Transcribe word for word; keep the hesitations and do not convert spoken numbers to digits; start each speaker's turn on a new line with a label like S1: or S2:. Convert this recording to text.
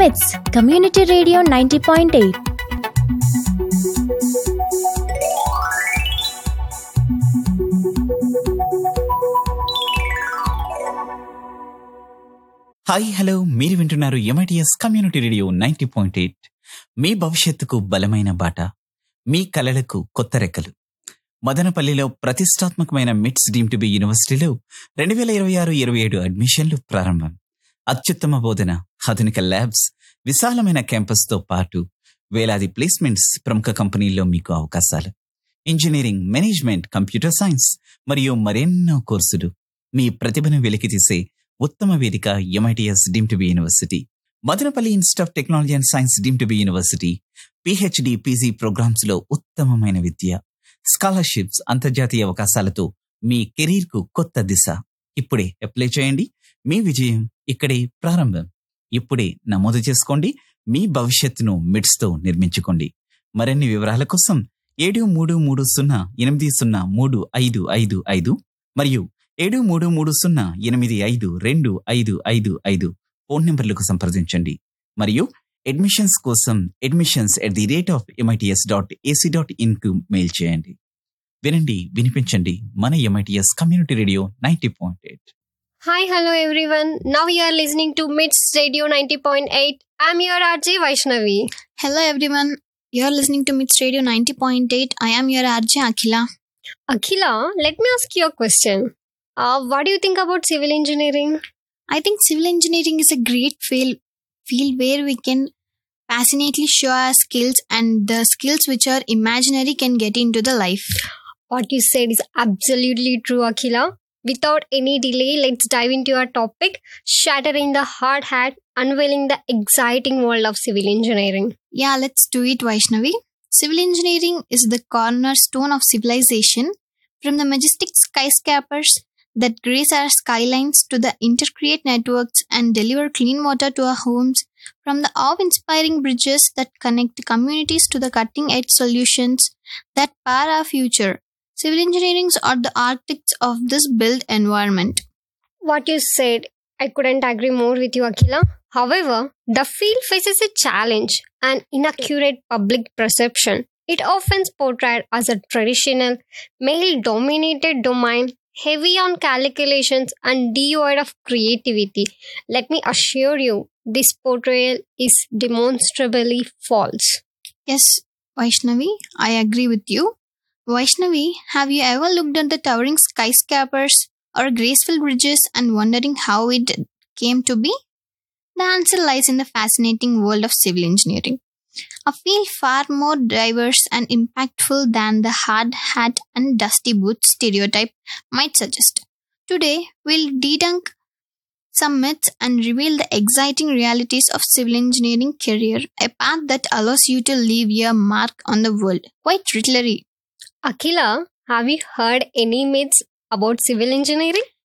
S1: మిట్స్ community radio ninety point eight.
S2: Hi hello, మీరు వింటున్నారు MITS community radio ninety point eight. మీ భవిష్యత్తుకు బలమైన బాట, మీ కలలకు కొత్త రెక్కలు. మదనపల్లిలో ప్రతిష్టాత్మకమైన మిట్స్ డీమ్ టు బి యూనివర్సిటీలో రెండు వేల ఇరవై ఆరు ఇరవై ఏడు అడ్మిషన్లు ప్రారంభం. అత్యుత్తమ బోధన, ఆధునిక ల్యాబ్స్, విశాలమైన క్యాంపస్తో పాటు వేలాది ప్లేస్మెంట్స్, ప్రముఖ కంపెనీల్లో మీకు అవకాశాలు. ఇంజనీరింగ్, మేనేజ్మెంట్, కంప్యూటర్ సైన్స్ మరియు మరెన్నో కోర్సులు. మీ ప్రతిభను వెలికితీసే ఉత్తమ వేదిక MITS deem to be university. Madanapalle institute of technology and science deem to be university. PhD, PG programmes లో ఉత్తమమైన విద్య, స్కాలర్షిప్స్, అంతర్జాతీయ అవకాశాలతో మీ కెరీర్ కు కొత్త దిశ. ఇప్పుడే అప్లై చేయండి. మీ విజయం ఇక్కడే ప్రారంభం. ఇప్పుడే నమోదు చేసుకోండి. మీ భవిష్యత్తును మిడ్స్ తో నిర్మించుకోండి. మరిన్ని వివరాల కోసం ఏడు మూడు మూడు సున్నా ఎనిమిది సున్నా మూడు ఐదు ఐదు ఐదు మరియు ఏడు మూడు మూడు సున్నా ఎనిమిది ఐదు రెండు ఐదు ఐదు ఐదు ఫోన్ నెంబర్లకు సంప్రదించండి. మరియు అడ్మిషన్స్ కోసం admissions at the rate of MITS dot AC dot in కు మెయిల్ చేయండి. వినండి, వినిపించండి. మన MITS community radio ninety point eight.
S3: Hi, hello everyone. Now you are listening to Mids Radio ninety point eight. I'm your R J Vaishnavi.
S4: Hello everyone. You are listening to Mids Radio ninety point eight. I am your R J Akhila.
S3: Akhila, let me ask you a question. Uh, what do you think about civil engineering?
S4: I think civil engineering is a great field, field where we can passionately show our skills, and the skills which are imaginary can get into the life.
S3: What you said is absolutely true, Akhila. Without any delay, let's dive into our topic, shattering the hard hat, unveiling the exciting world of civil engineering.
S4: Yeah, let's do it, Vaishnavi. Civil engineering is the cornerstone of civilization. From the majestic skyscrapers that grace our skylines to the intricate networks and deliver clean water to our homes, from the awe-inspiring bridges that connect communities to the cutting-edge solutions that power our future, civil engineers are the architects of this built environment.
S3: What you said, I couldn't agree more with you, Akhila. However, the field faces a challenge, an inaccurate public perception. It often is portrayed as a traditional, male-dominated domain, heavy on calculations and devoid of creativity. Let me assure you, this portrayal is demonstrably false.
S4: Yes, Vaishnavi, I agree with you. Vaishnavi, have you ever looked at the towering skyscrapers or graceful bridges and wondering how it came to be? The answer lies in the fascinating world of civil engineering, a field far more diverse and impactful than the hard hat and dusty boots stereotype might suggest. Today, we'll debunk some myths and reveal the exciting realities of civil engineering career, a path that allows you to leave your mark on the world. Quite literally.
S3: Akhila, have you heard any myths about civil engineering?